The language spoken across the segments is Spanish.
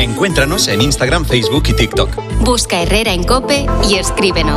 Encuéntranos en Instagram, Facebook y TikTok. Busca Herrera en COPE y escríbenos.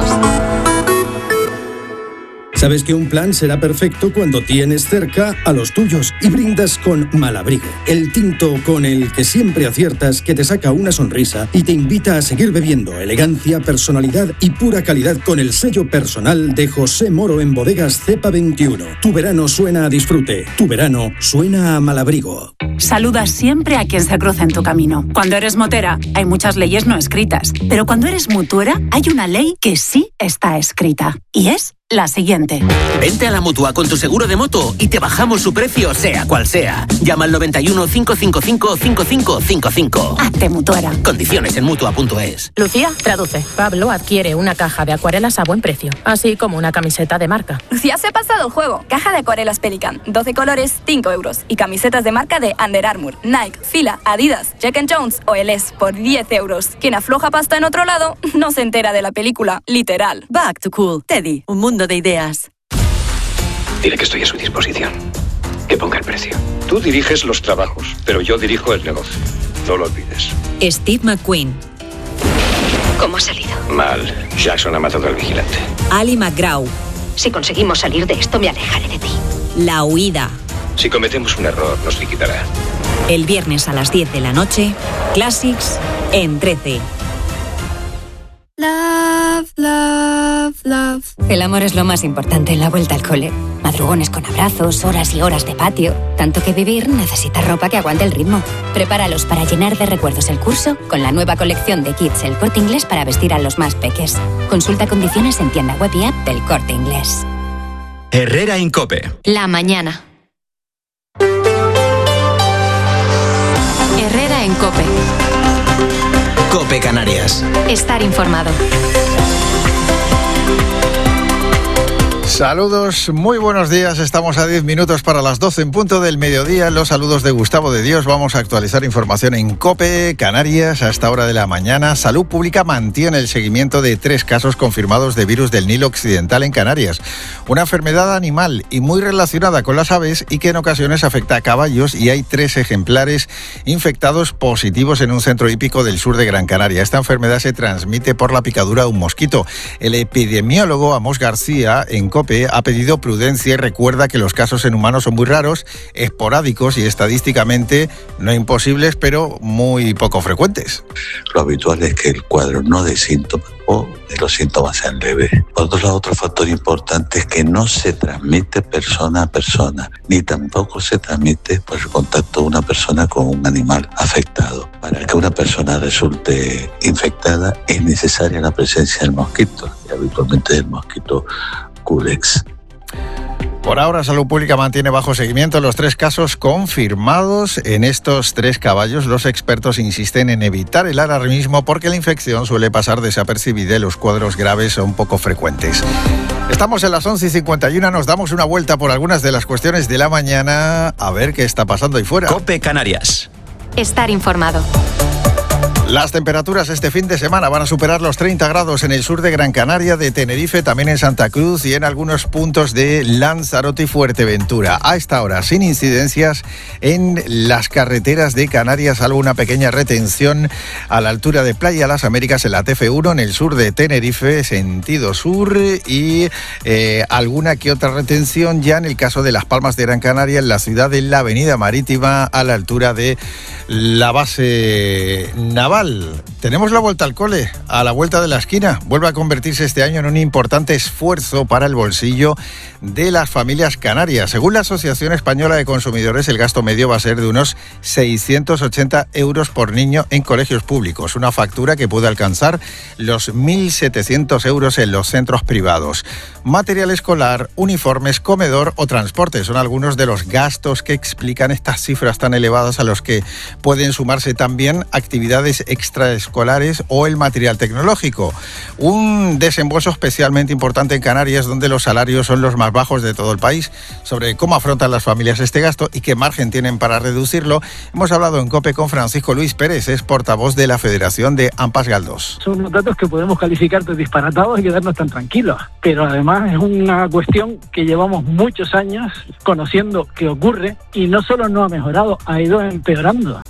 Sabes que un plan será perfecto cuando tienes cerca a los tuyos y brindas con Malabrigo, el tinto con el que siempre aciertas, que te saca una sonrisa y te invita a seguir bebiendo. Elegancia, personalidad y pura calidad con el sello personal de José Moro en Bodegas Cepa 21. Tu verano suena a disfrute, tu verano suena a Malabrigo. Saluda siempre a quien se cruza en tu camino. Cuando eres motera, hay muchas leyes no escritas, pero cuando eres mutuera, hay una ley que sí está escrita, y es la siguiente. Vente a la Mutua con tu seguro de moto y te bajamos su precio, sea cual sea. Llama al 91 555 5555. Hazte mutuera. Condiciones en Mutua.es. Lucía, traduce. Pablo adquiere una caja de acuarelas a buen precio, así como una camiseta de marca. Lucía se ha pasado el juego. Caja de acuarelas Pelican, 12 colores, 5 euros. Y camisetas de marca de Under Armour, Nike, Fila, Adidas, Jack & Jones o LS por 10 euros. Quien afloja pasta en otro lado no se entera de la película, literal. Back to Cool. Teddy, un mundo de ideas. Dile que estoy a su disposición. Que ponga el precio. Tú diriges los trabajos, pero yo dirijo el negocio. No lo olvides. Steve McQueen. ¿Cómo ha salido? Mal. Jackson ha matado al vigilante. Ali McGraw. Si conseguimos salir de esto, me alejaré de ti. La huida. Si cometemos un error, nos liquidará. El viernes a las 10 de la noche, Classics en 13. Love, love, love. El amor es lo más importante en la vuelta al cole. Madrugones con abrazos, horas y horas de patio. Tanto que vivir necesita ropa que aguante el ritmo. Prepáralos para llenar de recuerdos el curso con la nueva colección de kits El Corte Inglés para vestir a los más peques. Consulta condiciones en tienda web y app del Corte Inglés. Herrera en COPE. La mañana. Herrera en COPE. COPE Canarias. Estar informado. Saludos, muy buenos días. Estamos a 10 minutos para las 12 en punto del mediodía. Los saludos de Gustavo de Dios. Vamos a actualizar información en COPE Canarias a esta hora de la mañana. Salud Pública mantiene el seguimiento de 3 casos confirmados de virus del Nilo Occidental en Canarias. Una enfermedad animal y muy relacionada con las aves y que en ocasiones afecta a caballos, y hay 3 ejemplares infectados positivos en un centro hípico del sur de Gran Canaria. Esta enfermedad se transmite por la picadura de un mosquito. El epidemiólogo Amos García en COPE ha pedido prudencia y recuerda que los casos en humanos son muy raros, esporádicos y estadísticamente no imposibles, pero muy poco frecuentes. Lo habitual es que el cuadro no dé síntomas o de los síntomas sean leves. Por otro lado, otro factor importante es que no se transmite persona a persona, ni tampoco se transmite por el contacto de una persona con un animal afectado. Para que una persona resulte infectada es necesaria la presencia del mosquito, y habitualmente del mosquito Culex. Por ahora, Salud Pública mantiene bajo seguimiento los 3 casos confirmados en estos 3 caballos. Los expertos insisten en evitar el alarmismo porque la infección suele pasar desapercibida y los cuadros graves son poco frecuentes. Estamos en las 11:51, nos damos una vuelta por algunas de las cuestiones de la mañana a ver qué está pasando ahí fuera. COPE Canarias. Estar informado. Las temperaturas este fin de semana van a superar los 30 grados en el sur de Gran Canaria, de Tenerife, también en Santa Cruz y en algunos puntos de Lanzarote y Fuerteventura. A esta hora, sin incidencias en las carreteras de Canarias, salvo una pequeña retención a la altura de Playa Las Américas en la TF1, en el sur de Tenerife, sentido sur, y alguna que otra retención ya en el caso de Las Palmas de Gran Canaria, en la ciudad de la Avenida Marítima, a la altura de la base naval. Tenemos la vuelta al cole, a la vuelta de la esquina. Vuelve a convertirse este año en un importante esfuerzo para el bolsillo de las familias canarias. Según la Asociación Española de Consumidores, el gasto medio va a ser de unos 680 euros por niño en colegios públicos, una factura que puede alcanzar los 1.700 euros en los centros privados. Material escolar, uniformes, comedor o transporte son algunos de los gastos que explican estas cifras tan elevadas, a los que pueden sumarse también actividades extraescolares o el material tecnológico. Un desembolso especialmente importante en Canarias, donde los salarios son los más bajos de todo el país. Sobre cómo afrontan las familias este gasto y qué margen tienen para reducirlo, hemos hablado en COPE con Francisco Luis Pérez, es portavoz de la Federación de AMPAs Galdós. Son unos datos que podemos calificar de disparatados y quedarnos tan tranquilos, pero además es una cuestión que llevamos muchos años conociendo que ocurre y no solo no ha mejorado, ha ido empeorando.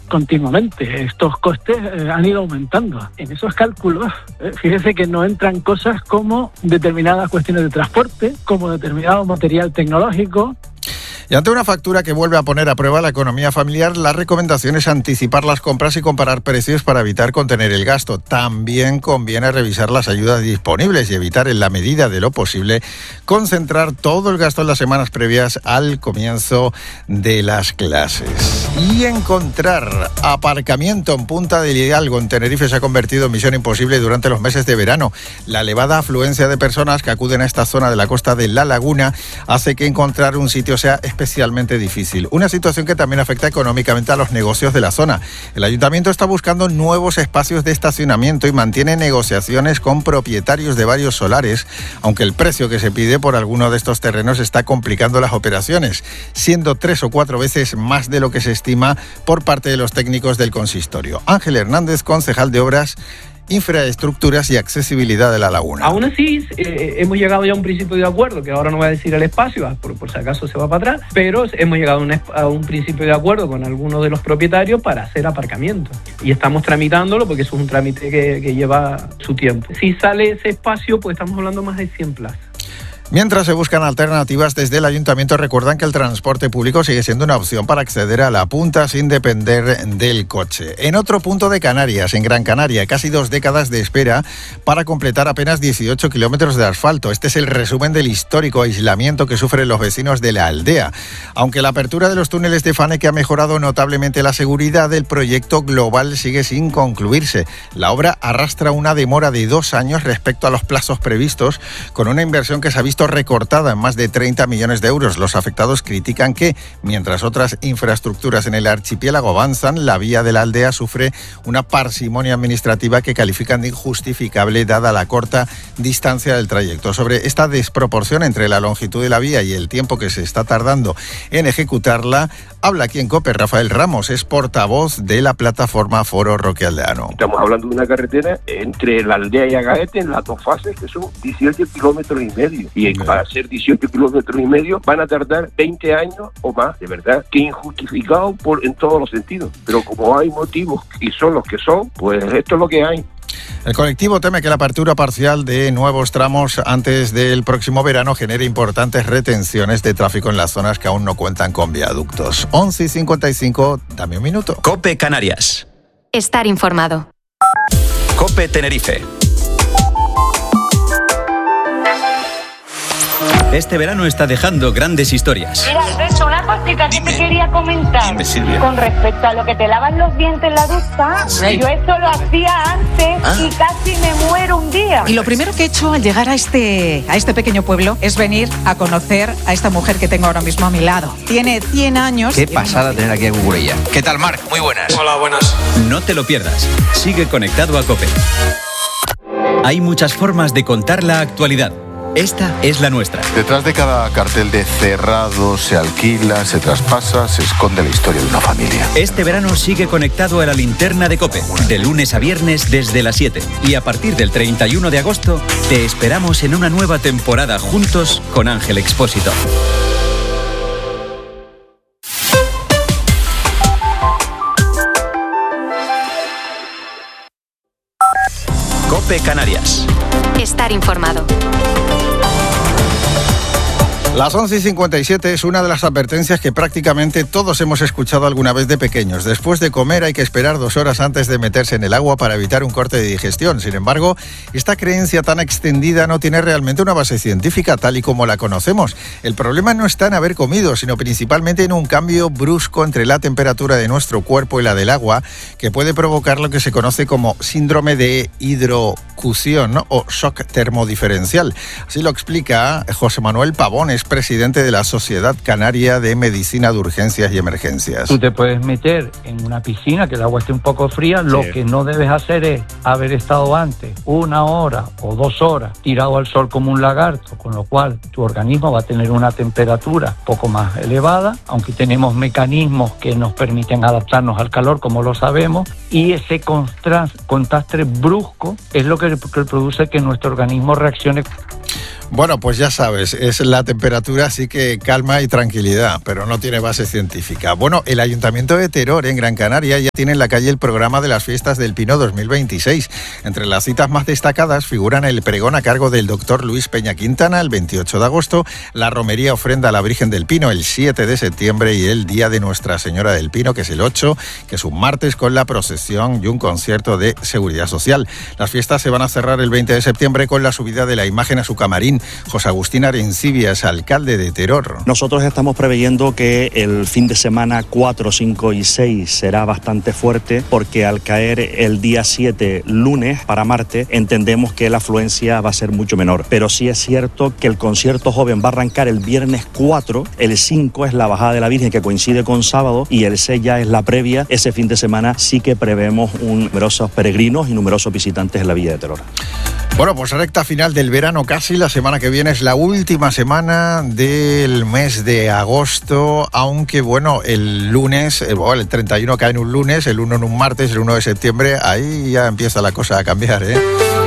continuamente. Estos costes han ido aumentando. En esos cálculos, fíjese que no entran cosas como determinadas cuestiones de transporte, como determinado material tecnológico. Y ante una factura que vuelve a poner a prueba la economía familiar, la recomendación es anticipar las compras y comparar precios para evitar contener el gasto. También conviene revisar las ayudas disponibles y evitar, en la medida de lo posible, concentrar todo el gasto en las semanas previas al comienzo de las clases. Y encontrar aparcamiento en Punta del Hidalgo, en Tenerife, se ha convertido en misión imposible durante los meses de verano. La elevada afluencia de personas que acuden a esta zona de la costa de La Laguna hace que encontrar un sitio sea especialmente difícil. Una situación que también afecta económicamente a los negocios de la zona. El ayuntamiento está buscando nuevos espacios de estacionamiento y mantiene negociaciones con propietarios de varios solares, aunque el precio que se pide por alguno de estos terrenos está complicando las operaciones, siendo 3 o 4 veces más de lo que se estima por parte de los técnicos del consistorio. Ángel Hernández, concejal de Obras, Infraestructuras y Accesibilidad de La Laguna. Aún así, hemos llegado ya a un principio de acuerdo, que ahora no voy a decir el espacio, por si acaso se va para atrás, pero hemos llegado a un principio de acuerdo con algunos de los propietarios para hacer aparcamiento. Y estamos tramitándolo porque eso es un trámite que lleva su tiempo. Si sale ese espacio, pues estamos hablando más de 100 plazas. Mientras se buscan alternativas, desde el ayuntamiento recuerdan que el transporte público sigue siendo una opción para acceder a la punta sin depender del coche. En otro punto de Canarias, en Gran Canaria, casi 2 décadas de espera para completar apenas 18 kilómetros de asfalto. Este es el resumen del histórico aislamiento que sufren los vecinos de la aldea. Aunque la apertura de los túneles de Faneque ha mejorado notablemente la seguridad, el proyecto global sigue sin concluirse. La obra arrastra una demora de 2 años respecto a los plazos previstos, con una inversión que se ha visto recortada en más de 30 millones de euros. Los afectados critican que, mientras otras infraestructuras en el archipiélago avanzan, la vía de la aldea sufre una parsimonia administrativa que califican de injustificable dada la corta distancia del trayecto. Sobre esta desproporción entre la longitud de la vía y el tiempo que se está tardando en ejecutarla, habla aquí en COPE Rafael Ramos, es portavoz de la plataforma Foro Roque Aldeano. Estamos hablando de una carretera entre la aldea y Agaete en las 2 fases, que son 18 kilómetros y medio. Y para hacer 18 kilómetros y medio van a tardar 20 años o más, de verdad, que injustificado en todos los sentidos. Pero como hay motivos y son los que son, pues esto es lo que hay. El colectivo teme que la apertura parcial de nuevos tramos antes del próximo verano genere importantes retenciones de tráfico en las zonas que aún no cuentan con viaductos. 11:55, dame un minuto. COPE Canarias. Estar informado. COPE Tenerife. Este verano está dejando grandes historias. Mira, Alberto, una cosita que te quería comentar. Dime, Silvia. Con respecto a lo que te lavan los dientes en la ducha, Sí. yo esto lo hacía antes y casi me muero un día. Y lo primero que he hecho al llegar a este pequeño pueblo es venir a conocer a esta mujer que tengo ahora mismo a mi lado. Tiene 100 años. Qué pasada tener aquí a Cucurella. ¿Qué tal, Marc? Muy buenas. Hola, buenas. No te lo pierdas. Sigue conectado a COPE. Hay muchas formas de contar la actualidad. Esta es la nuestra. Detrás de cada cartel de cerrado, se alquila, se traspasa, se esconde la historia de una familia. Este verano sigue conectado a la linterna de COPE, de lunes a viernes desde las 7. Y a partir del 31 de agosto, te esperamos en una nueva temporada juntos con Ángel Expósito. COPE Canarias. Estar informado. Las 11:57 es una de las advertencias que prácticamente todos hemos escuchado alguna vez de pequeños. Después de comer hay que esperar 2 horas antes de meterse en el agua para evitar un corte de digestión. Sin embargo, esta creencia tan extendida no tiene realmente una base científica tal y como la conocemos. El problema no está en haber comido, sino principalmente en un cambio brusco entre la temperatura de nuestro cuerpo y la del agua, que puede provocar lo que se conoce como síndrome de hidrocución, ¿no? O shock termodiferencial. Así lo explica José Manuel Pavón, es presidente de la Sociedad Canaria de Medicina de Urgencias y Emergencias. Tú te puedes meter en una piscina que el agua esté un poco fría, lo que no debes hacer es haber estado antes 1 hora o 2 horas tirado al sol como un lagarto, con lo cual tu organismo va a tener una temperatura un poco más elevada, aunque tenemos mecanismos que nos permiten adaptarnos al calor, como lo sabemos, y ese contraste brusco es lo que produce que nuestro organismo reaccione. Bueno, pues ya sabes, es la temperatura, así que calma y tranquilidad, pero no tiene base científica. Bueno, el Ayuntamiento de Teror, en Gran Canaria, ya tiene en la calle el programa de las Fiestas del Pino 2026. Entre las citas más destacadas figuran el pregón a cargo del doctor Luis Peña Quintana el 28 de agosto, la romería ofrenda a la Virgen del Pino el 7 de septiembre y el Día de Nuestra Señora del Pino, que es el 8, que es un martes, con la procesión y un concierto de seguridad social. Las fiestas se van a cerrar el 20 de septiembre con la subida de la imagen a su camarín. José Agustín Arencibia es alcalde de Teror. Nosotros estamos preveyendo que el fin de semana 4, 5 y 6 será bastante fuerte, porque al caer el día 7, lunes para martes, entendemos que la afluencia va a ser mucho menor. Pero sí es cierto que el concierto joven va a arrancar el viernes 4, el 5 es la bajada de la Virgen, que coincide con sábado, y el 6 ya es la previa. Ese fin de semana sí que prevemos numerosos peregrinos y numerosos visitantes en la Villa de Teror. Bueno, pues recta final del verano casi. La semana que viene es la última semana del mes de agosto, aunque bueno, el lunes, el 31 cae en un lunes, el 1 en un martes, el 1 de septiembre, ahí ya empieza la cosa a cambiar, ¿eh?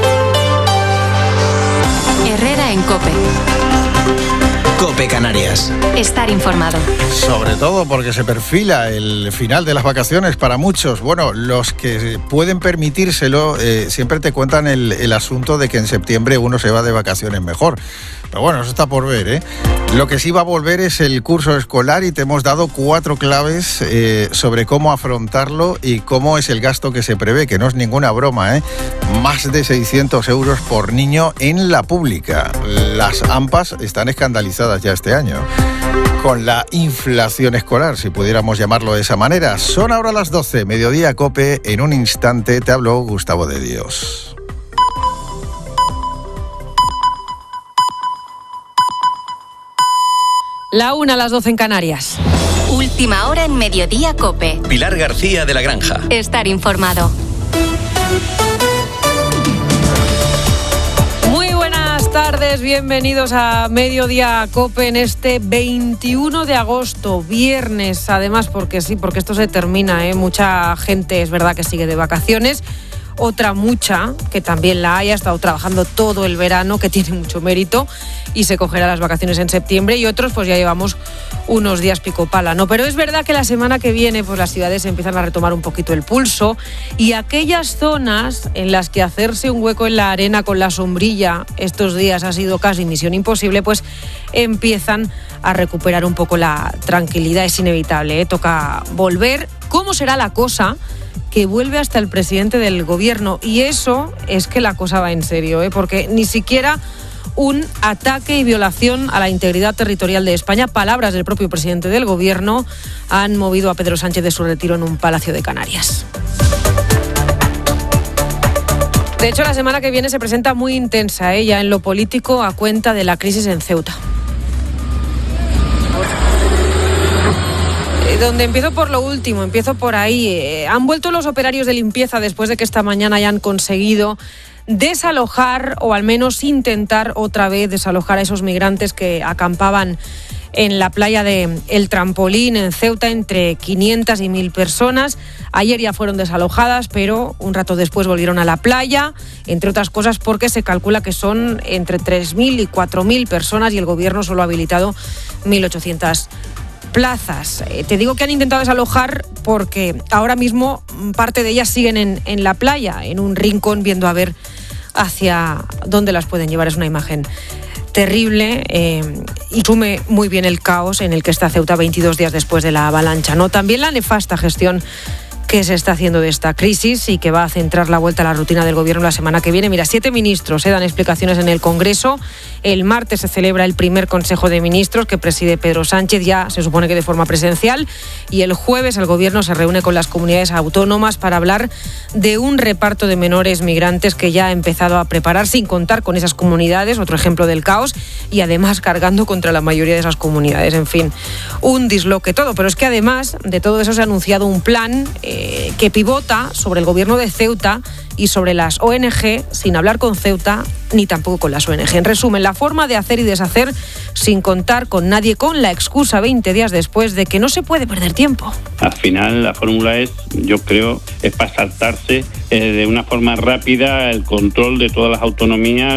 Herrera en COPE. COPE Canarias. Estar informado. Sobre todo porque se perfila el final de las vacaciones para muchos. Bueno, los que pueden permitírselo siempre te cuentan el asunto de que en septiembre uno se va de vacaciones mejor. Pero bueno, eso está por ver, ¿eh? Lo que sí va a volver es el curso escolar y te hemos dado 4 claves sobre cómo afrontarlo y cómo es el gasto que se prevé, que no es ninguna broma, ¿eh? Más de 600 euros por niño en la pública. Las AMPAs están escandalizadas ya este año con la inflación escolar, si pudiéramos llamarlo de esa manera. Son ahora las 12, mediodía COPE. En un instante te habló Gustavo de Dios. La 1 a las 12 en Canarias. Última hora en mediodía COPE. Pilar García de la Granja. Estar informado. Buenas tardes, bienvenidos a Mediodía COPE en este 21 de agosto, viernes, además porque esto se termina, mucha gente es verdad que sigue de vacaciones, otra mucha, que también la ha estado trabajando todo el verano, que tiene mucho mérito y se cogerá las vacaciones en septiembre, y otros pues ya llevamos unos días pico pala, ¿no? Pero es verdad que la semana que viene pues las ciudades empiezan a retomar un poquito el pulso, y aquellas zonas en las que hacerse un hueco en la arena con la sombrilla estos días ha sido casi misión imposible, pues empiezan a recuperar un poco la tranquilidad. Es inevitable, toca volver. ¿Cómo será la cosa? Que vuelve hasta el presidente del gobierno, y eso es que la cosa va en serio, porque ni siquiera un ataque y violación a la integridad territorial de España, palabras del propio presidente del gobierno, han movido a Pedro Sánchez de su retiro en un palacio de Canarias. De hecho, la semana que viene se presenta muy intensa, ya en lo político, a cuenta de la crisis en Ceuta. Donde empiezo por lo último, empiezo por ahí. Han vuelto los operarios de limpieza después de que esta mañana hayan conseguido desalojar, o al menos intentar otra vez desalojar a esos migrantes que acampaban en la playa de El Trampolín, en Ceuta, entre 500 y 1.000 personas. Ayer ya fueron desalojadas, pero un rato después volvieron a la playa, entre otras cosas porque se calcula que son entre 3.000 y 4.000 personas, y el gobierno solo ha habilitado 1.800 plazas. Te digo que han intentado desalojar porque ahora mismo parte de ellas siguen en la playa, en un rincón, viendo a ver hacia dónde las pueden llevar. Es una imagen terrible y sume muy bien el caos en el que está Ceuta 22 días después de la avalancha, ¿no? También la nefasta gestión que se está haciendo de esta crisis y que va a centrar la vuelta a la rutina del gobierno la semana que viene. Mira, 7 ministros dan explicaciones en el Congreso. El martes se celebra el primer Consejo de Ministros que preside Pedro Sánchez, ya se supone que de forma presencial, y el jueves el gobierno se reúne con las comunidades autónomas para hablar de un reparto de menores migrantes que ya ha empezado a preparar, sin contar con esas comunidades, otro ejemplo del caos, y además cargando contra la mayoría de esas comunidades. En fin, un disloque todo, pero es que además de todo eso se ha anunciado un plan que pivota sobre el gobierno de Ceuta y sobre las ONG, sin hablar con Ceuta ni tampoco con las ONG. En resumen, la forma de hacer y deshacer sin contar con nadie, con la excusa 20 días después de que no se puede perder tiempo. Al final la fórmula yo creo, es para saltarse de una forma rápida el control de todas las autonomías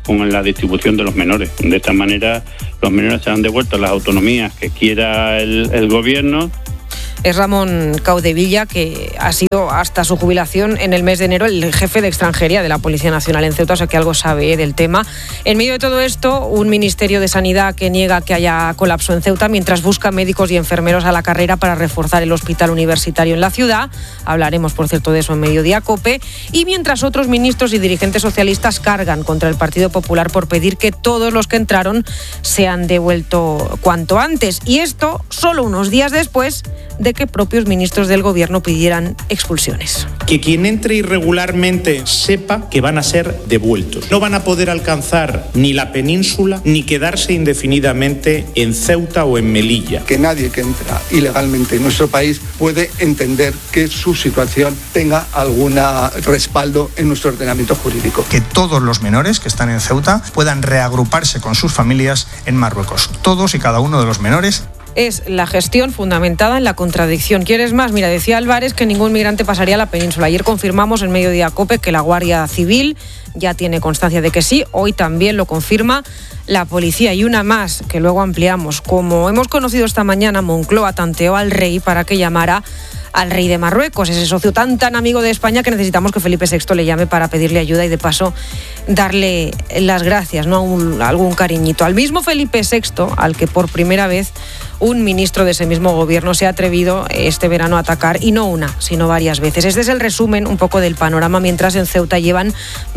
con la distribución de los menores. De esta manera los menores serán devueltos a las autonomías que quiera el gobierno. Es Ramón Caudevilla, que ha sido hasta su jubilación en el mes de enero el jefe de extranjería de la Policía Nacional en Ceuta, o sea que algo sabe del tema. En medio de todo esto, un Ministerio de Sanidad que niega que haya colapso en Ceuta mientras busca médicos y enfermeros a la carrera para reforzar el hospital universitario en la ciudad. Hablaremos, por cierto, de eso en Mediodía COPE. Y mientras otros ministros y dirigentes socialistas cargan contra el Partido Popular por pedir que todos los que entraron sean devueltos cuanto antes. Y esto solo unos días después de que propios ministros del gobierno pidieran expulsiones. Que quien entre irregularmente sepa que van a ser devueltos. No van a poder alcanzar ni la península ni quedarse indefinidamente en Ceuta o en Melilla. Que nadie que entra ilegalmente en nuestro país puede entender que su situación tenga algún respaldo en nuestro ordenamiento jurídico. Que todos los menores que están en Ceuta puedan reagruparse con sus familias en Marruecos. Todos y cada uno de los menores. Es la gestión fundamentada en la contradicción. ¿Quieres más? Mira, decía Álvarez que ningún migrante pasaría a la península. Ayer confirmamos en Mediodía COPE que la Guardia Civil ya tiene constancia de que sí. Hoy también lo confirma la policía. Y una más, que luego ampliamos. Como hemos conocido esta mañana, Moncloa tanteó al rey para que llamara al rey de Marruecos, ese socio tan amigo de España que necesitamos que Felipe VI le llame para pedirle ayuda y de paso darle las gracias, ¿no? Algún cariñito. Al mismo Felipe VI, al que por primera vez un ministro de ese mismo gobierno se ha atrevido este verano a atacar, y no una, sino varias veces. Este es el resumen un poco del panorama, mientras en Ceuta llevan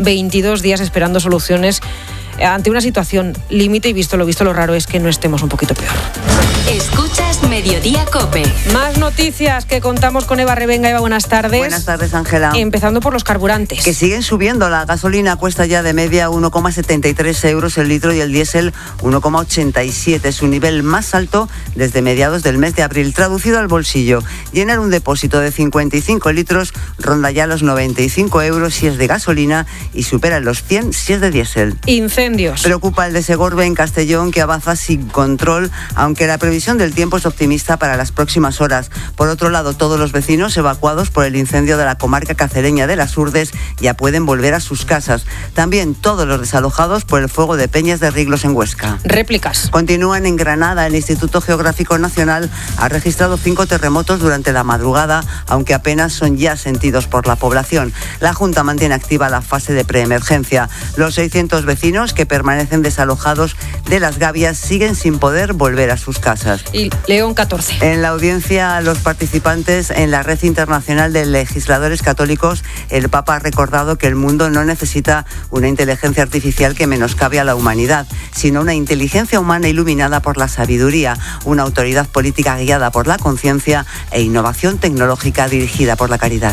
22 días esperando soluciones ante una situación límite, y visto lo raro es que no estemos un poquito peor. Escuchas Mediodía COPE. Más noticias que contamos con Eva Revenga. Eva, buenas tardes. Buenas tardes, Ángela. Empezando por los carburantes. Que siguen subiendo. La gasolina cuesta ya de media 1,73 euros el litro y el diésel 1,87. Su nivel más alto desde mediados del mes de abril. Traducido al bolsillo, llenar un depósito de 55 litros ronda ya los 95 euros si es de gasolina y supera los 100 si es de diésel. Incendios. Preocupa el de Segorbe en Castellón, que avanza sin control, aunque la previsión del tiempo es optimista para las próximas horas. Por otro lado, todos los vecinos evacuados por el incendio de la comarca cacereña de Las Urdes ya pueden volver a sus casas. También todos los desalojados por el fuego de Peñas de Riglos en Huesca. Réplicas. Continúan en Granada. El Instituto Geográfico Nacional ha registrado 5 terremotos durante la madrugada, aunque apenas son ya sentidos por la población. La Junta mantiene activa la fase de preemergencia. Los 600 vecinos que permanecen desalojados de Las Gavias siguen sin poder volver a sus casas. Y León 14. En la audiencia a los participantes en la Red Internacional de Legisladores Católicos, el Papa ha recordado que el mundo no necesita una inteligencia artificial que menoscabe a la humanidad, sino una inteligencia humana iluminada por la sabiduría, una autoridad política guiada por la conciencia e innovación tecnológica dirigida por la caridad.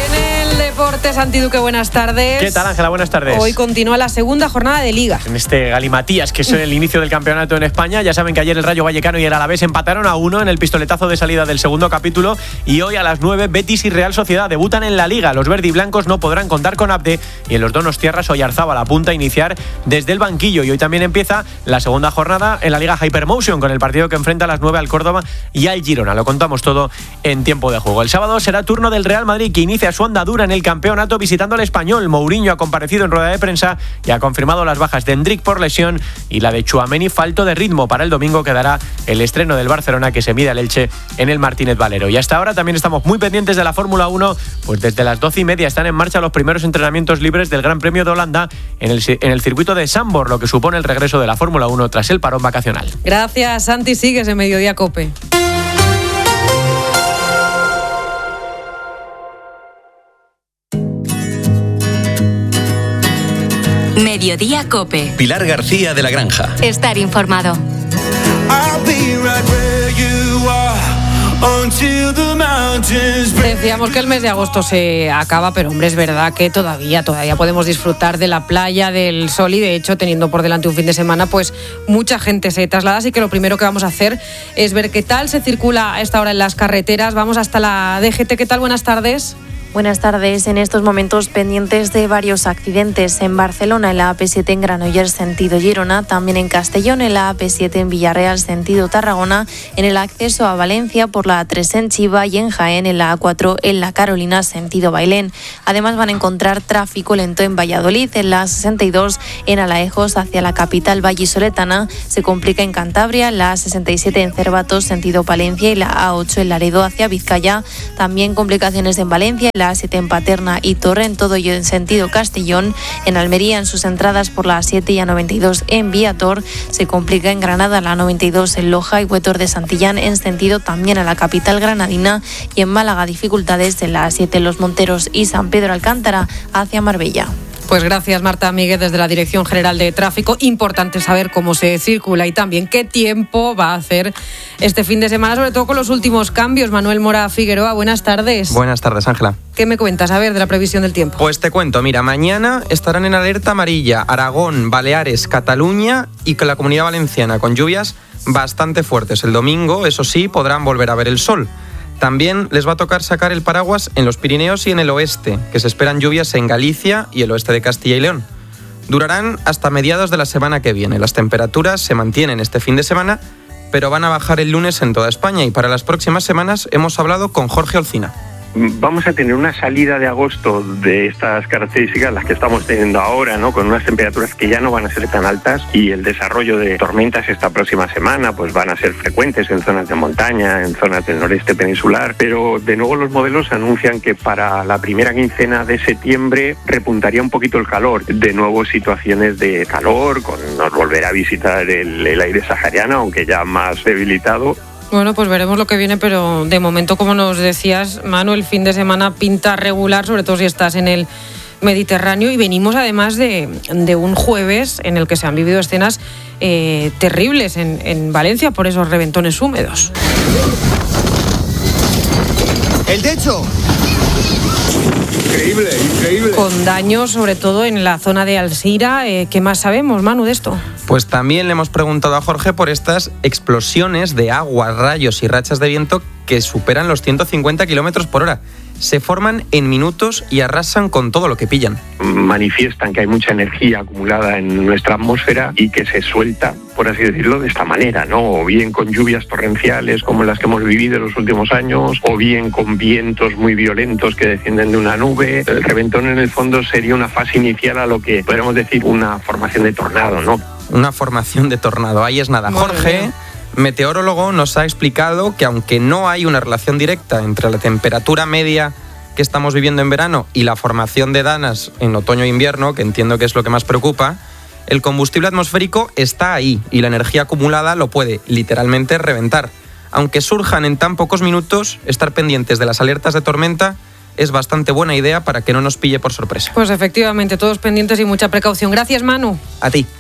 Deportes, Santi Duque, buenas tardes. ¿Qué tal, Ángela? Buenas tardes. Hoy continúa la segunda jornada de Liga. En este galimatías, que es el inicio del campeonato en España. Ya saben que ayer el Rayo Vallecano y el Alavés empataron a 1 en el pistoletazo de salida del segundo capítulo, y hoy a las 9 Betis y Real Sociedad debutan en la Liga. Los verdiblancos no podrán contar con Abde, y en los donostiarras Oyarzábal apunta a iniciar desde el banquillo. Y hoy también empieza la segunda jornada en la Liga Hypermotion, con el partido que enfrenta a las 9 al Córdoba y al Girona. Lo contamos todo en tiempo de juego. El sábado será turno del Real Madrid, que inicia su andadura en el campeonato visitando al Español. Mourinho ha comparecido en rueda de prensa y ha confirmado las bajas de Endrick por lesión y la de Tchouaméni falto de ritmo. Para el domingo quedará el estreno del Barcelona, que se mide al Elche en el Martínez Valero. Y hasta ahora también estamos muy pendientes de la Fórmula 1, pues desde las 12:30 están en marcha los primeros entrenamientos libres del Gran Premio de Holanda en el circuito de Zandvoort, lo que supone el regreso de la Fórmula 1 tras el parón vacacional. Gracias, Santi. Sigues en Mediodía COPE. Mediodía COPE. Pilar García de la Granja. Estar informado. Decíamos que el mes de agosto se acaba, pero hombre, es verdad que todavía podemos disfrutar de la playa, del sol, y de hecho, teniendo por delante un fin de semana, pues mucha gente se traslada, así que lo primero que vamos a hacer es ver qué tal se circula a esta hora en las carreteras. Vamos hasta la DGT. ¿Qué tal? Buenas tardes. Buenas tardes. En estos momentos pendientes de varios accidentes en Barcelona, en la AP7 en Granollers sentido Girona, también en Castellón, en la AP7 en Villarreal sentido Tarragona, en el acceso a Valencia por la A3 en Chiva y en Jaén en la A4 en La Carolina sentido Bailén. Además van a encontrar tráfico lento en Valladolid, en la 62 en Alaejos hacia la capital vallisoletana, se complica en Cantabria, la 67 en Cervatos sentido Palencia y la A8 en Laredo hacia Vizcaya, también complicaciones en Valencia, la A7 en Paterna y Torrent, todo ello en sentido Castellón. En Almería, en sus entradas por la A7 y A92 en Viator, se complica en Granada la 92 en Loja y Huetor de Santillán en sentido también a la capital granadina, y en Málaga dificultades en la A7 en Los Monteros y San Pedro Alcántara hacia Marbella. Pues gracias, Marta Míguez, desde la Dirección General de Tráfico. Importante saber cómo se circula y también qué tiempo va a hacer este fin de semana, sobre todo con los últimos cambios. Manuel Mora Figueroa, buenas tardes. Buenas tardes, Ángela. ¿Qué me cuentas, a ver, de la previsión del tiempo? Pues te cuento, mira, mañana estarán en alerta amarilla Aragón, Baleares, Cataluña y la Comunidad Valenciana, con lluvias bastante fuertes. El domingo, eso sí, podrán volver a ver el sol. También les va a tocar sacar el paraguas en los Pirineos y en el oeste, que se esperan lluvias en Galicia y el oeste de Castilla y León. Durarán hasta mediados de la semana que viene. Las temperaturas se mantienen este fin de semana, pero van a bajar el lunes en toda España, y para las próximas semanas hemos hablado con Jorge Olcina. Vamos a tener una salida de agosto de estas características, las que estamos teniendo ahora, ¿no? Con unas temperaturas que ya no van a ser tan altas, y el desarrollo de tormentas esta próxima semana pues van a ser frecuentes en zonas de montaña, en zonas del noreste peninsular, pero de nuevo los modelos anuncian que para la primera quincena de septiembre repuntaría un poquito el calor. De nuevo situaciones de calor, nos volverá a visitar el aire sahariano, aunque ya más debilitado. Bueno, pues veremos lo que viene, pero de momento, como nos decías, Manu, el fin de semana pinta regular, sobre todo si estás en el Mediterráneo, y venimos además de un jueves en el que se han vivido escenas terribles en Valencia por esos reventones húmedos. ¡El techo! Increíble. Con daños, sobre todo en la zona de Alzira. ¿Qué más sabemos, Manu, de esto? Pues también le hemos preguntado a Jorge por estas explosiones de agua, rayos y rachas de viento que superan los 150 kilómetros por hora. Se forman en minutos y arrasan con todo lo que pillan. Manifiestan que hay mucha energía acumulada en nuestra atmósfera y que se suelta, por así decirlo, de esta manera, ¿no? O bien con lluvias torrenciales como las que hemos vivido en los últimos años, o bien con vientos muy violentos que descienden de una nube. El reventón, en el fondo, sería una fase inicial a lo que podríamos decir una formación de tornado, ¿no? Una formación de tornado, ahí es nada. Jorge, meteorólogo, nos ha explicado que aunque no hay una relación directa entre la temperatura media que estamos viviendo en verano y la formación de danas en otoño e invierno, que entiendo que es lo que más preocupa, el combustible atmosférico está ahí y la energía acumulada lo puede literalmente reventar. Aunque surjan en tan pocos minutos, estar pendientes de las alertas de tormenta es bastante buena idea para que no nos pille por sorpresa. Pues efectivamente, todos pendientes y mucha precaución. Gracias, Manu. A ti.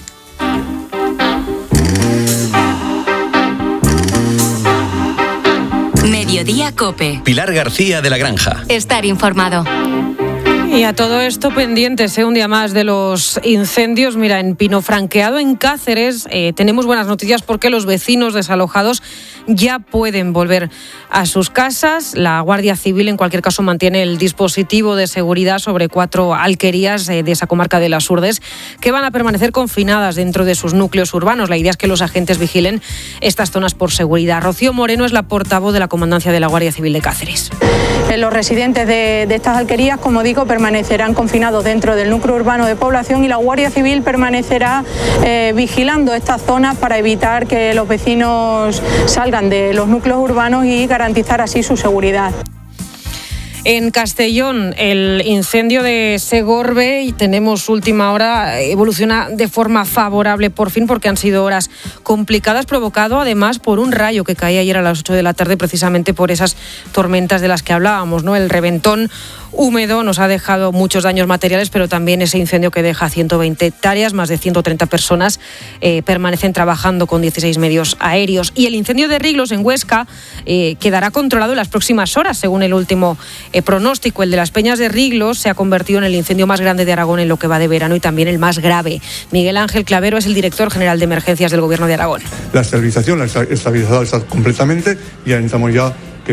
Mediodía COPE. Pilar García de la Granja. Estar informado. Y a todo esto pendientes, un día más de los incendios. Mira, en Pinofranqueado, en Cáceres, tenemos buenas noticias porque los vecinos desalojados ya pueden volver a sus casas. La Guardia Civil, en cualquier caso, mantiene el dispositivo de seguridad sobre 4 alquerías de esa comarca de las Urdes que van a permanecer confinadas dentro de sus núcleos urbanos. La idea es que los agentes vigilen estas zonas por seguridad. Rocío Moreno es la portavoz de la Comandancia de la Guardia Civil de Cáceres. Los residentes de estas alquerías, como digo, permanecerán confinados dentro del núcleo urbano de población, y la Guardia Civil permanecerá vigilando estas zonas para evitar que los vecinos salgan de los núcleos urbanos y garantizar así su seguridad. En Castellón, el incendio de Segorbe, y tenemos última hora, evoluciona de forma favorable por fin, porque han sido horas complicadas, provocado además por un rayo que caía ayer a las 8 de la tarde, precisamente por esas tormentas de las que hablábamos, ¿no? El reventón húmedo nos ha dejado muchos daños materiales, pero también ese incendio que deja 120 hectáreas, más de 130 personas permanecen trabajando con 16 medios aéreos. Y el incendio de Riglos, en Huesca, quedará controlado en las próximas horas, según el último pronóstico. El de las Peñas de Riglos se ha convertido en el incendio más grande de Aragón en lo que va de verano, y también el más grave. Miguel Ángel Clavero es el director general de emergencias del Gobierno de Aragón. La estabilización, la estabilizada está completamente, y ya necesitamos ya que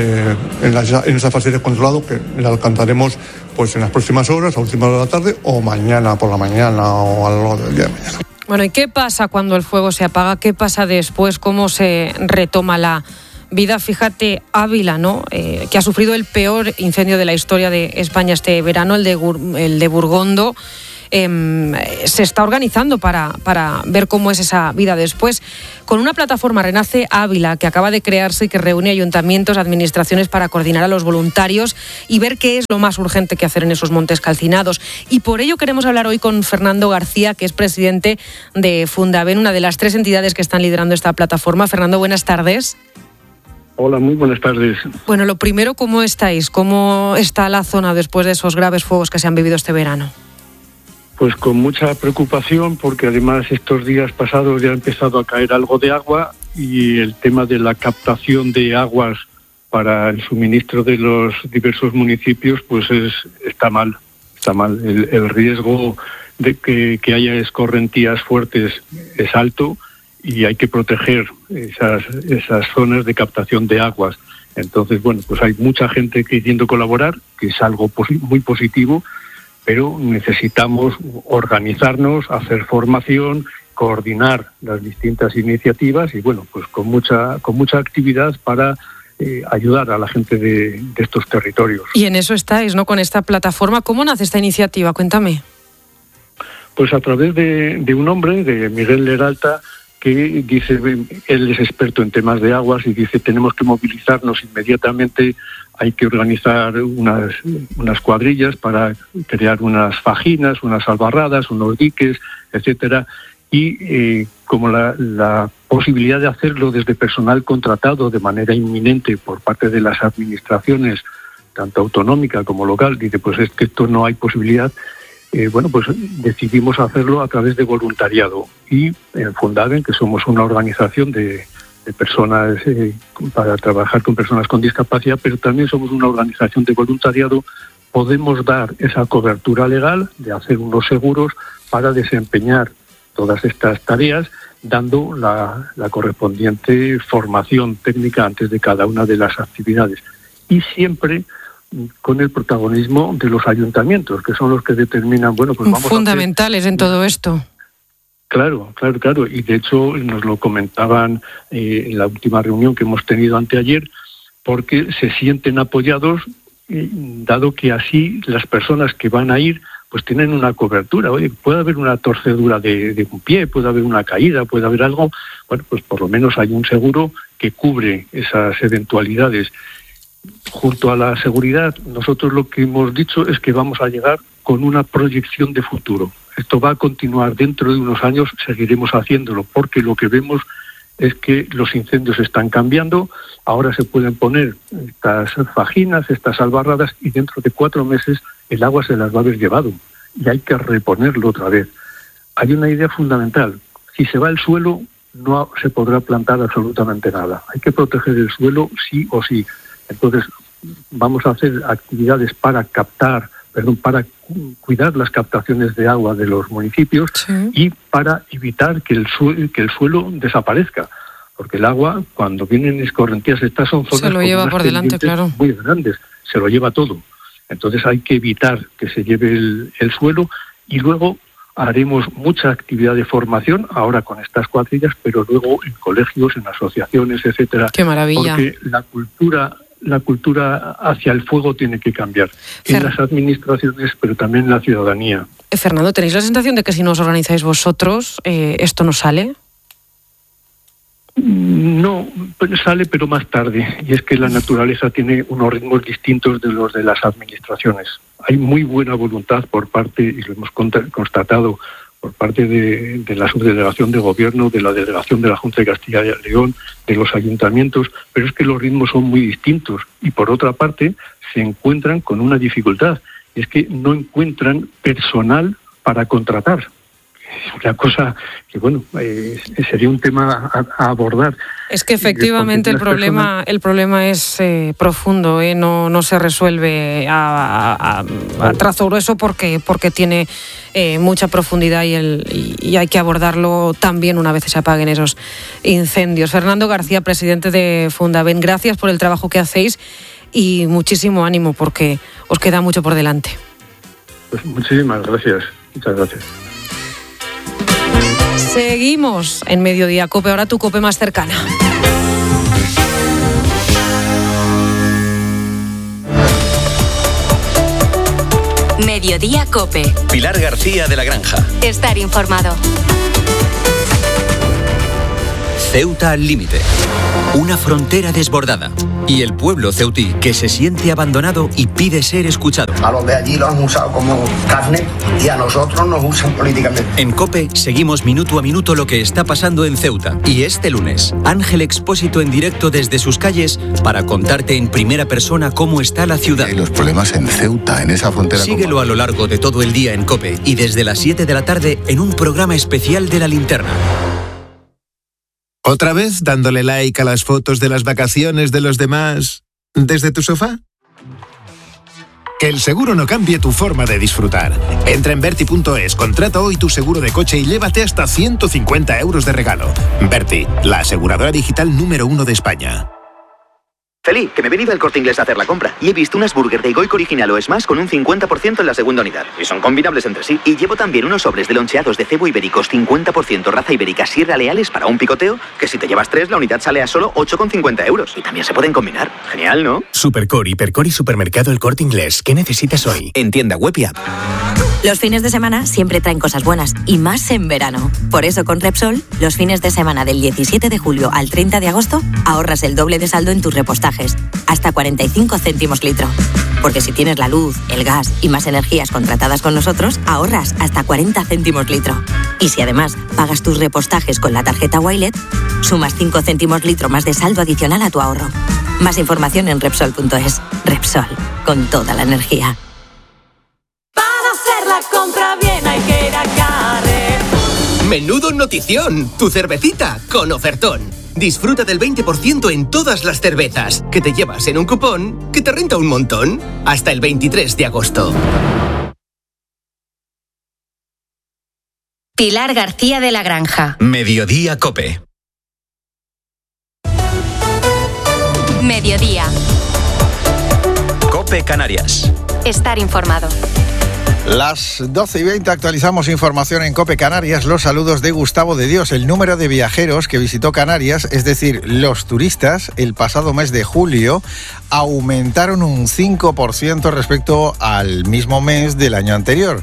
en esa fase de controlado que la alcanzaremos pues en las próximas horas, a últimas horas de la tarde o mañana por la mañana o a lo largo del día de mañana. Bueno, ¿y qué pasa cuando el fuego se apaga? ¿Qué pasa después? ¿Cómo se retoma la vida? Fíjate, Ávila, ¿no? Que ha sufrido el peor incendio de la historia de España este verano, el de Burgondo. Se está organizando para ver cómo es esa vida después, con una plataforma Renace Ávila que acaba de crearse y que reúne ayuntamientos, administraciones para coordinar a los voluntarios y ver qué es lo más urgente que hacer en esos montes calcinados. Y por ello queremos hablar hoy con Fernando García, que es presidente de Fundaben, una de las 3 entidades que están liderando esta plataforma. Fernando, buenas tardes. Hola, muy buenas tardes. Bueno, lo primero, ¿cómo estáis? ¿Cómo está la zona después de esos graves fuegos que se han vivido este verano? Pues con mucha preocupación, porque además estos días pasados ya ha empezado a caer algo de agua y el tema de la captación de aguas para el suministro de los diversos municipios pues está mal. El riesgo de que haya escorrentías fuertes es alto y hay que proteger esas zonas de captación de aguas. Entonces, bueno, pues hay mucha gente queriendo colaborar, que es algo muy positivo, pero necesitamos organizarnos, hacer formación, coordinar las distintas iniciativas y, bueno, pues con mucha actividad para ayudar a la gente de estos territorios. Y en eso estáis, ¿no?, con esta plataforma. ¿Cómo nace esta iniciativa? Cuéntame. Pues a través de un hombre, de Miguel Leralta, que dice, él es experto en temas de aguas y dice, tenemos que movilizarnos inmediatamente, hay que organizar unas cuadrillas para crear unas fajinas, unas albarradas, unos diques, etcétera, y como la posibilidad de hacerlo desde personal contratado de manera inminente por parte de las administraciones, tanto autonómica como local, dice, pues es que esto no hay posibilidad. Bueno, pues decidimos hacerlo a través de voluntariado y en Fundaben, que somos una organización de personas para trabajar con personas con discapacidad, pero también somos una organización de voluntariado, podemos dar esa cobertura legal de hacer unos seguros para desempeñar todas estas tareas, dando la correspondiente formación técnica antes de cada una de las actividades. Y siempre con el protagonismo de los ayuntamientos, que son los que determinan, bueno, pues vamos fundamentales en todo esto. Claro. Y de hecho nos lo comentaban en la última reunión que hemos tenido anteayer, porque se sienten apoyados, dado que así las personas que van a ir pues tienen una cobertura. Oye, puede haber una torcedura de un pie, puede haber una caída, puede haber algo. Bueno, pues por lo menos hay un seguro que cubre esas eventualidades. Junto a la seguridad, nosotros lo que hemos dicho es que vamos a llegar con una proyección de futuro. Esto va a continuar dentro de unos años, seguiremos haciéndolo, porque lo que vemos es que los incendios están cambiando, ahora se pueden poner estas fajinas, estas albarradas, y dentro de 4 meses el agua se las va a haber llevado, y hay que reponerlo otra vez. Hay una idea fundamental: si se va el suelo, no se podrá plantar absolutamente nada. Hay que proteger el suelo sí o sí. Entonces, vamos a hacer actividades para cuidar las captaciones de agua de los municipios, sí, y para evitar que el suelo desaparezca. Porque el agua, cuando vienen escorrentías, estas son zonas se lo lleva por delante, claro, muy grandes, se lo lleva todo. Entonces hay que evitar que se lleve el suelo, y luego haremos mucha actividad de formación ahora con estas cuadrillas, pero luego en colegios, en asociaciones, etcétera. ¡Qué maravilla! Porque la cultura hacia el fuego tiene que cambiar en las administraciones, pero también en la ciudadanía. Fernando, ¿tenéis la sensación de que si no os organizáis vosotros, esto no sale? No, sale, pero más tarde. Y es que la naturaleza tiene unos ritmos distintos de los de las administraciones. Hay muy buena voluntad por parte, y lo hemos constatado, por parte de la subdelegación de gobierno, de la delegación de la Junta de Castilla y León, de los ayuntamientos, pero es que los ritmos son muy distintos. Y por otra parte, se encuentran con una dificultad, es que no encuentran personal para contratar. una cosa que, bueno, sería un tema a abordar. Es que efectivamente el problema es profundo, no se resuelve a trazo grueso porque tiene mucha profundidad y hay que abordarlo también una vez se apaguen esos incendios. Fernando García, presidente de Fundaben, gracias por el trabajo que hacéis y muchísimo ánimo porque os queda mucho por delante. Pues muchísimas gracias. Muchas gracias. Seguimos en Mediodía COPE, ahora tu COPE más cercana. Mediodía COPE. Pilar García de la Granja. Estar informado. Ceuta al límite. Una frontera desbordada. Y el pueblo ceutí que se siente abandonado y pide ser escuchado. A los de allí lo han usado como carne y a nosotros nos usan políticamente. En COPE seguimos minuto a minuto lo que está pasando en Ceuta. Y este lunes, Ángel Expósito en directo desde sus calles para contarte en primera persona cómo está la ciudad. Y los problemas en Ceuta, en esa frontera. Síguelo a lo largo de todo el día en COPE y desde las 7 de la tarde en un programa especial de La Linterna. ¿Otra vez dándole like a las fotos de las vacaciones de los demás desde tu sofá? Que el seguro no cambie tu forma de disfrutar. Entra en Verti.es, contrata hoy tu seguro de coche y llévate hasta 150 euros de regalo. Verti, la aseguradora digital número 1 de España. Feli, que me he venido al Corte Inglés a hacer la compra y he visto unas burger de Goico original o Smash con un 50% en la segunda unidad. Y son combinables entre sí. Y llevo también unos sobres de loncheados de cebo ibéricos 50% raza ibérica Sierra Leales para un picoteo, que si te llevas 3 la unidad sale a solo 8,50 euros. Y también se pueden combinar. Genial, ¿no? Supercore, Hipercore y Supermercado El Corte Inglés. ¿Qué necesitas hoy? En tienda web y app. Los fines de semana siempre traen cosas buenas y más en verano. Por eso con Repsol, los fines de semana del 17 de julio al 30 de agosto ahorras el doble de saldo en tus repostajes, hasta 45 céntimos litro. Porque si tienes la luz, el gas y más energías contratadas con nosotros, ahorras hasta 40 céntimos litro. Y si además pagas tus repostajes con la tarjeta Wilet, sumas 5 céntimos litro más de saldo adicional a tu ahorro. Más información en Repsol.es. Repsol, con toda la energía. La compra bien hay que ir a Carrefour. ¡Menudo notición! Tu cervecita con ofertón. Disfruta del 20% en todas las cervezas, que te llevas en un cupón que te renta un montón. Hasta el 23 de agosto. Pilar García de la Granja. Mediodía COPE. Mediodía. COPE Canarias. Estar informado. Las 12:20 actualizamos información en COPE Canarias. Los saludos de Gustavo de Dios. El número de viajeros que visitó Canarias, es decir, los turistas, el pasado mes de julio, aumentaron un 5% respecto al mismo mes del año anterior.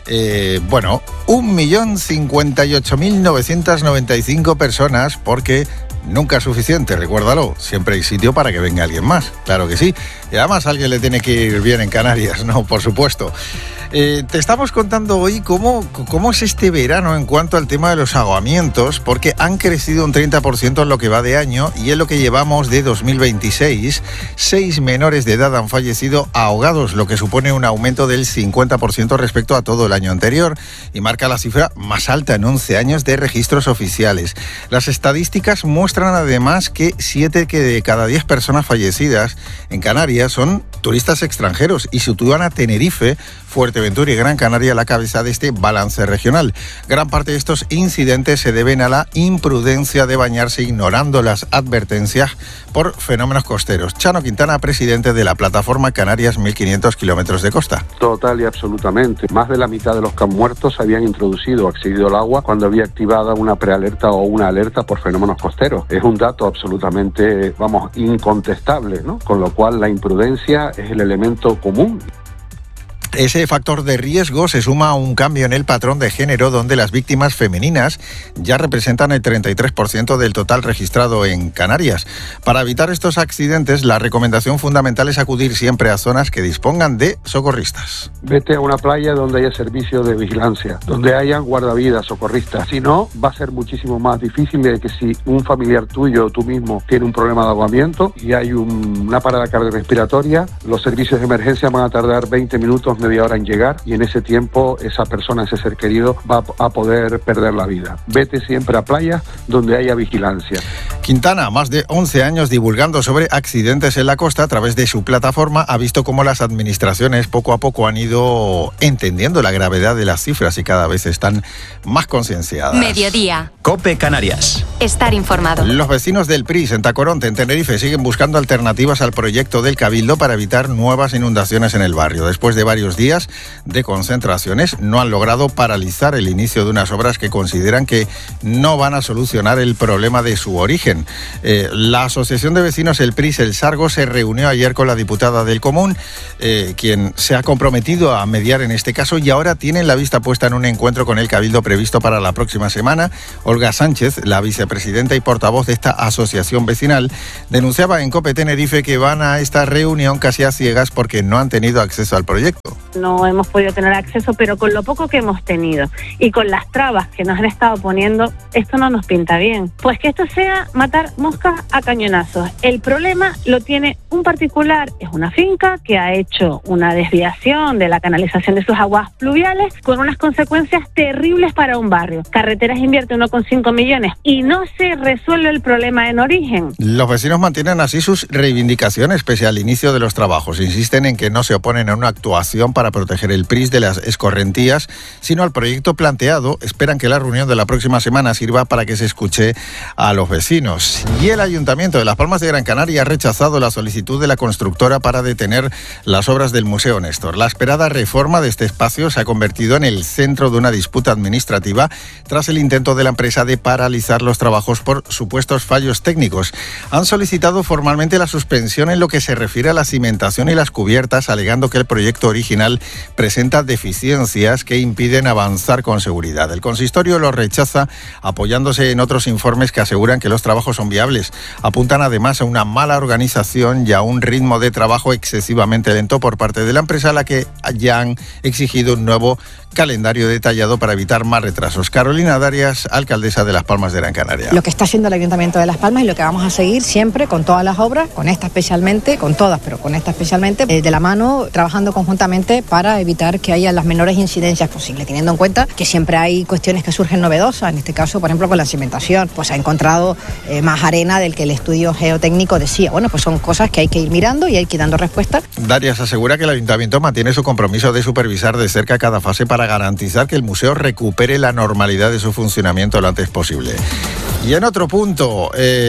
1.058.995 personas, porque nunca es suficiente, recuérdalo, siempre hay sitio para que venga alguien más, claro que sí, y además a alguien le tiene que ir bien en Canarias, ¿no? Por supuesto. Te estamos contando hoy cómo es este verano en cuanto al tema de los ahogamientos, porque han crecido un 30% en lo que va de año, y en lo que llevamos de 2026, 6 menores de edad han fallecido ahogados, lo que supone un aumento del 50% respecto a todo el año anterior, y marca la cifra más alta en 11 años de registros oficiales. Las estadísticas muestran además que 7 de cada 10 personas fallecidas en Canarias son turistas extranjeros, y sitúan a Tenerife, Fuerteventura y Gran Canaria a la cabeza de este balance regional. Gran parte de estos incidentes se deben a la imprudencia de bañarse ignorando las advertencias por fenómenos costeros. Chano Quintana, presidente de la plataforma Canarias 1500 kilómetros de costa. Total y absolutamente. Más de la mitad de los que han muerto se habían introducido o accedido al agua cuando había activada una prealerta o una alerta por fenómenos costeros. Es un dato absolutamente, incontestable, ¿no? Con lo cual la imprudencia es el elemento común. Ese factor de riesgo se suma a un cambio en el patrón de género, donde las víctimas femeninas ya representan el 33% del total registrado en Canarias. Para evitar estos accidentes, la recomendación fundamental es acudir siempre a zonas que dispongan de socorristas. Vete a una playa donde haya servicio de vigilancia, donde haya guardavidas, socorristas. Si no, va a ser muchísimo más difícil de que si un familiar tuyo o tú mismo tiene un problema de ahogamiento y hay una parada cardiorrespiratoria, los servicios de emergencia van a tardar 20 minutos media hora en llegar y en ese tiempo esa persona, ese ser querido, va a poder perder la vida. Vete siempre a playas donde haya vigilancia. Quintana, más de 11 años divulgando sobre accidentes en la costa a través de su plataforma, ha visto cómo las administraciones poco a poco han ido entendiendo la gravedad de las cifras y cada vez están más concienciadas. Mediodía. COPE Canarias. Estar informado. Los vecinos del PRIS en Tacoronte, en Tenerife, siguen buscando alternativas al proyecto del Cabildo para evitar nuevas inundaciones en el barrio. Después de varios días de concentraciones, no han logrado paralizar el inicio de unas obras que consideran que no van a solucionar el problema de su origen. La Asociación de Vecinos El PRIS El Sargo se reunió ayer con la diputada del Común, quien se ha comprometido a mediar en este caso, y ahora tienen la vista puesta en un encuentro con el Cabildo previsto para la próxima semana. Olga Sánchez, la vicepresidenta y portavoz de esta asociación vecinal, denunciaba en COPE Tenerife que van a esta reunión casi a ciegas porque no han tenido acceso al proyecto. No hemos podido tener acceso, pero con lo poco que hemos tenido y con las trabas que nos han estado poniendo, esto no nos pinta bien. Pues que esto sea matar moscas a cañonazos. El problema lo tiene un particular, es una finca que ha hecho una desviación de la canalización de sus aguas pluviales con unas consecuencias terribles para un barrio. Carreteras invierte 1,5 millones y no se resuelve el problema en origen. Los vecinos mantienen así sus reivindicaciones pese al inicio de los trabajos. Insisten en que no se oponen a una actuación para proteger el PRIS de las escorrentías, sino al proyecto planteado. Esperan que la reunión de la próxima semana sirva para que se escuche a los vecinos. Y el Ayuntamiento de Las Palmas de Gran Canaria ha rechazado la solicitud de la constructora para detener las obras del Museo Néstor. La esperada reforma de este espacio se ha convertido en el centro de una disputa administrativa tras el intento de la empresa de paralizar los trabajos por supuestos fallos técnicos. Han solicitado formalmente la suspensión en lo que se refiere a la cimentación y las cubiertas, alegando que el proyecto original presenta deficiencias que impiden avanzar con seguridad. El consistorio lo rechaza apoyándose en otros informes que aseguran que los trabajos son viables. Apuntan además a una mala organización y a un ritmo de trabajo excesivamente lento por parte de la empresa, a la que ya han exigido un nuevo calendario detallado para evitar más retrasos. Carolina Darias, alcaldesa de Las Palmas de Gran Canaria. Lo que está haciendo el Ayuntamiento de Las Palmas y lo que vamos a seguir siempre con todas las obras, con esta especialmente, con todas, pero con esta especialmente, de la mano, trabajando conjuntamente para evitar que haya las menores incidencias posibles, teniendo en cuenta que siempre hay cuestiones que surgen novedosas. En este caso, por ejemplo, con la cimentación, pues ha encontrado más arena del que el estudio geotécnico decía. Bueno, pues son cosas que hay que ir mirando y hay que ir dando respuesta. Darias asegura que el Ayuntamiento mantiene su compromiso de supervisar de cerca cada fase para garantizar que el museo recupere la normalidad de su funcionamiento lo antes posible. Y en otro punto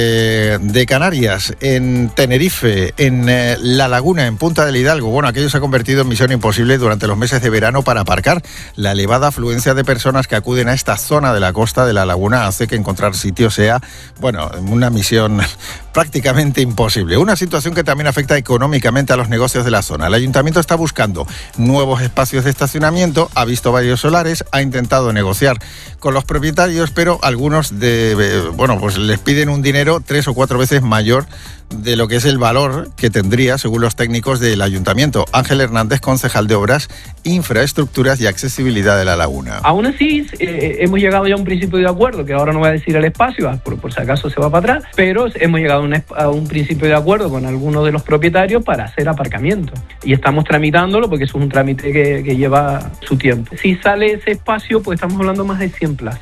de Canarias, en Tenerife, en La Laguna, en Punta del Hidalgo, bueno, aquello se ha convertido en misión imposible durante los meses de verano para aparcar. La elevada afluencia de personas que acuden a esta zona de la costa de La Laguna hace que encontrar sitio sea, bueno, una misión prácticamente imposible. Una situación que también afecta económicamente a los negocios de la zona. El Ayuntamiento está buscando nuevos espacios de estacionamiento, ha visto varios solares, ha intentado negociar con los propietarios, pero algunos pues les piden un dinero 3 o 4 veces mayor de lo que es el valor que tendría, según los técnicos del Ayuntamiento. Ángel Hernández, concejal de Obras, Infraestructuras y Accesibilidad de La Laguna. Aún así, hemos llegado ya a un principio de acuerdo, que ahora no voy a decir el espacio, por si acaso se va para atrás, pero hemos llegado a un principio de acuerdo con algunos de los propietarios para hacer aparcamiento. Y estamos tramitándolo porque eso es un trámite que lleva su tiempo. Si sale ese espacio, pues estamos hablando más de 100 plazas.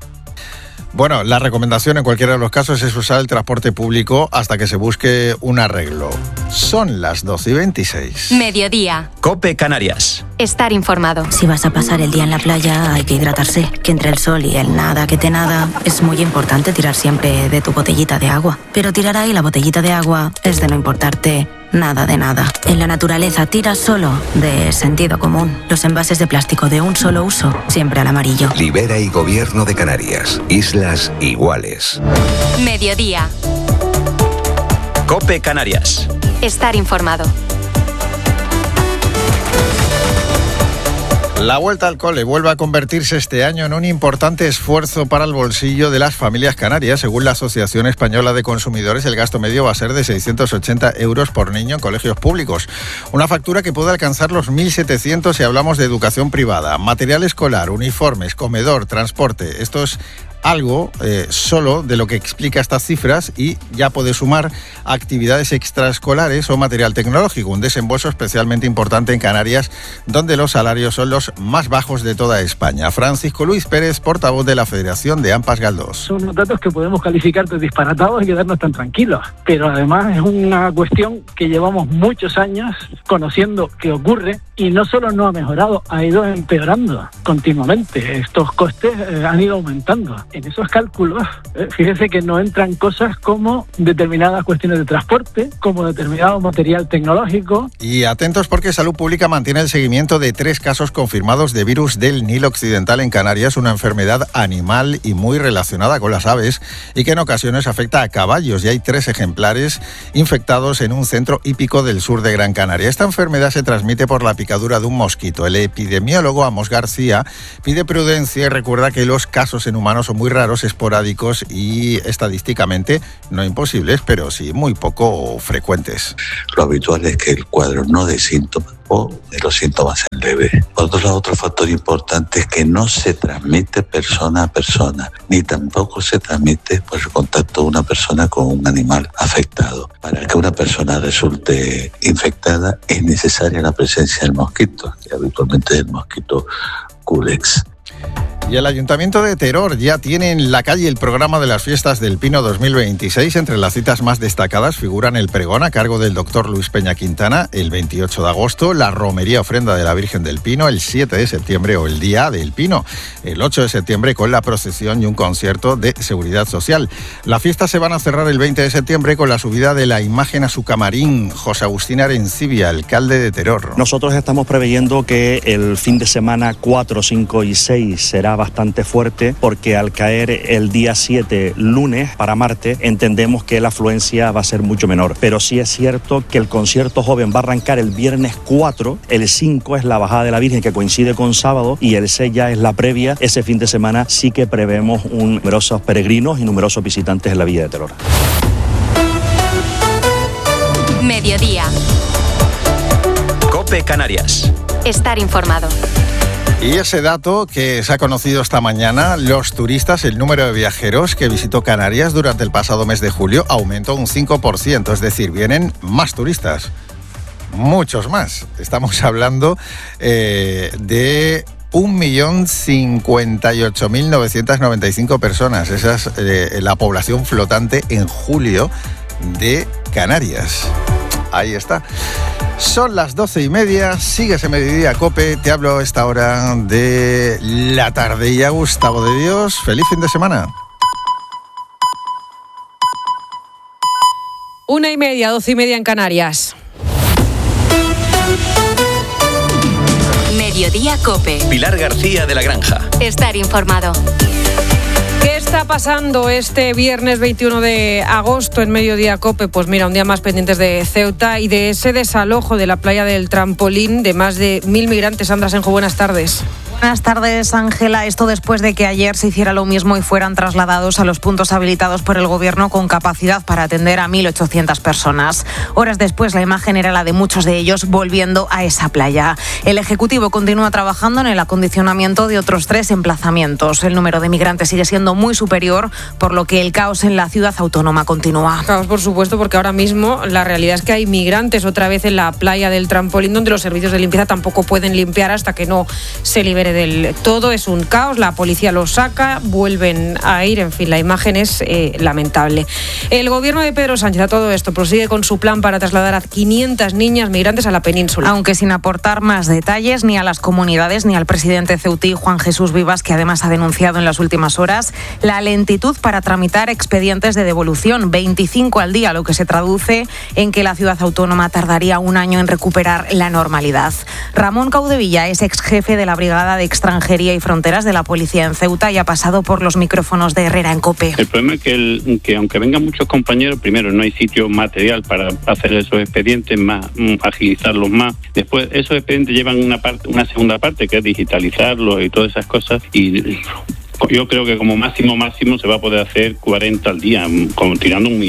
Bueno, la recomendación en cualquiera de los casos es usar el transporte público hasta que se busque un arreglo. Son las 12:26. Mediodía. COPE Canarias. Estar informado. Si vas a pasar el día en la playa, hay que hidratarse. Que entre el sol y el nada que te nada, es muy importante tirar siempre de tu botellita de agua. Pero tirar ahí la botellita de agua es de no importarte nada de nada. En la naturaleza tira solo de sentido común. Los envases de plástico de un solo uso, siempre al amarillo. Libera y Gobierno de Canarias. Islas iguales. Mediodía. COPE Canarias. Estar informado. La vuelta al cole vuelve a convertirse este año en un importante esfuerzo para el bolsillo de las familias canarias. Según la Asociación Española de Consumidores, el gasto medio va a ser de 680 euros por niño en colegios públicos. Una factura que puede alcanzar los 1.700 si hablamos de educación privada. Material escolar, uniformes, comedor, transporte. Esto es algo solo de lo que explica estas cifras y ya puede sumar actividades extraescolares o material tecnológico, un desembolso especialmente importante en Canarias, donde los salarios son los más bajos de toda España. Francisco Luis Pérez, portavoz de la Federación de AMPAs Galdós. Son unos datos que podemos calificar de disparatados y quedarnos tan tranquilos, pero además es una cuestión que llevamos muchos años conociendo que ocurre y no solo no ha mejorado, ha ido empeorando continuamente. Estos costes han ido aumentando. En esos cálculos, fíjese que no entran cosas como determinadas cuestiones de transporte, como determinado material tecnológico. Y atentos porque Salud Pública mantiene el seguimiento de 3 casos confirmados de virus del Nilo Occidental en Canarias, una enfermedad animal y muy relacionada con las aves y que en ocasiones afecta a caballos, y hay 3 ejemplares infectados en un centro hípico del sur de Gran Canaria. Esta enfermedad se transmite por la picadura de un mosquito. El epidemiólogo Amos García pide prudencia y recuerda que los casos en humanos son muy raros, esporádicos y estadísticamente no imposibles, pero sí muy poco frecuentes. Lo habitual es que el cuadro no dé síntomas o de los síntomas sean leves. Por otro lado, otro factor importante es que no se transmite persona a persona, ni tampoco se transmite por el contacto de una persona con un animal afectado. Para que una persona resulte infectada es necesaria la presencia del mosquito, y habitualmente el mosquito Culex. Y el Ayuntamiento de Teror ya tiene en la calle el programa de las Fiestas del Pino 2026. Entre las citas más destacadas figuran el pregón a cargo del doctor Luis Peña Quintana el 28 de agosto, la romería ofrenda de la Virgen del Pino el 7 de septiembre o el Día del Pino, el 8 de septiembre con la procesión y un concierto de seguridad social. Las fiestas se van a cerrar el 20 de septiembre con la subida de la imagen a su camarín. José Agustín Arencibia, alcalde de Teror. Nosotros estamos preveyendo que el fin de semana 4, 5 y 6 será bastante fuerte, porque al caer el día 7, lunes, para Marte, entendemos que la afluencia va a ser mucho menor. Pero sí es cierto que el concierto joven va a arrancar el viernes 4, el 5 es la bajada de la Virgen, que coincide con sábado, y el 6 ya es la previa. Ese fin de semana sí que prevemos numerosos peregrinos y numerosos visitantes en la Villa de Teror. Mediodía. COPE Canarias. Estar informado. Y ese dato que se ha conocido esta mañana, los turistas, el número de viajeros que visitó Canarias durante el pasado mes de julio aumentó un 5%, es decir, vienen más turistas, muchos más. Estamos hablando de 1.058.995 personas. Esa es la población flotante en julio de Canarias. Ahí está. Son las 12:30, sigues en Mediodía COPE, te hablo a esta hora de la tarde. Y a Gustavo de Dios, feliz fin de semana. 1:30, 12:30 en Canarias. Mediodía COPE. Pilar García de la Granja. Estar informado. ¿Qué está pasando este viernes 21 de agosto en Mediodía COPE? Pues mira, un día más pendientes de Ceuta y de ese desalojo de la playa del Trampolín de más de 1.000 migrantes. Sandra Senjo, buenas tardes. Buenas tardes, Ángela. Esto después de que ayer se hiciera lo mismo y fueran trasladados a los puntos habilitados por el Gobierno con capacidad para atender a 1.800 personas. Horas después, la imagen era la de muchos de ellos volviendo a esa playa. El Ejecutivo continúa trabajando en el acondicionamiento de otros 3 emplazamientos. El número de migrantes sigue siendo muy superior, por lo que el caos en la ciudad autónoma continúa. Caos, por supuesto, porque ahora mismo la realidad es que hay migrantes otra vez en la playa del Trampolín, donde los servicios de limpieza tampoco pueden limpiar hasta que no se libere del todo. Es un caos, la policía los saca, vuelven a ir, en fin, la imagen es lamentable. El gobierno de Pedro Sánchez a todo esto prosigue con su plan para trasladar a 500 niñas migrantes a la península. Aunque sin aportar más detalles ni a las comunidades ni al presidente ceutí Juan Jesús Vivas, que además ha denunciado en las últimas horas la lentitud para tramitar expedientes de devolución, 25 al día, lo que se traduce en que la ciudad autónoma tardaría un año en recuperar la normalidad. Ramón Caudevilla es ex jefe de la Brigada de Extranjería y Fronteras de la Policía en Ceuta y ha pasado por los micrófonos de Herrera en COPE. El problema es que aunque vengan muchos compañeros, primero no hay sitio material para hacer esos expedientes, más agilizarlos más. Después esos expedientes llevan una segunda parte que es digitalizarlos y todas esas cosas, y yo creo que como máximo se va a poder hacer 40 al día, tirando muy alto.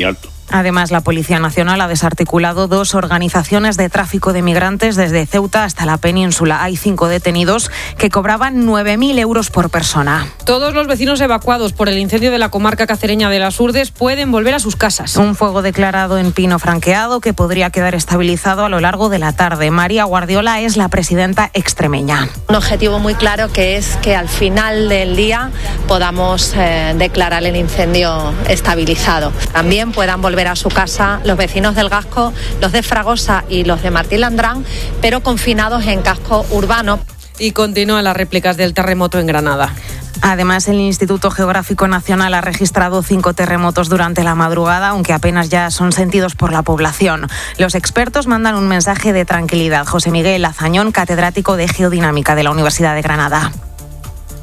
Además, la Policía Nacional ha desarticulado 2 organizaciones de tráfico de migrantes desde Ceuta hasta la península. Hay 5 detenidos que cobraban 9.000 euros por persona. Todos los vecinos evacuados por el incendio de la comarca cacereña de Las Urdes pueden volver a sus casas. Un fuego declarado en Pino Franqueado que podría quedar estabilizado a lo largo de la tarde. María Guardiola es la presidenta extremeña. Un objetivo muy claro que es que al final del día podamos declarar el incendio estabilizado. También puedan volver a su casa los vecinos del Gasco, los de Fragosa y los de Martí Landrán, pero confinados en casco urbano. Y continúan las réplicas del terremoto en Granada. Además, el Instituto Geográfico Nacional ha registrado 5 terremotos durante la madrugada, aunque apenas ya son sentidos por la población. Los expertos mandan un mensaje de tranquilidad. José Miguel Azañón, catedrático de Geodinámica de la Universidad de Granada.